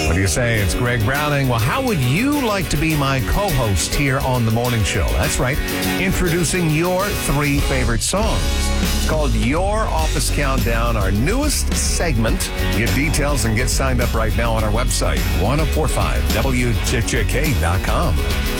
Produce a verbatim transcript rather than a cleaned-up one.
What do you say? It's Greg Browning. Well, how would you like to be my co-host here on the morning show? That's right. Introducing your three favorite songs. It's called Your Office Countdown, our newest segment. Get details and get signed up right now on our website, ten forty-five W J J K dot com.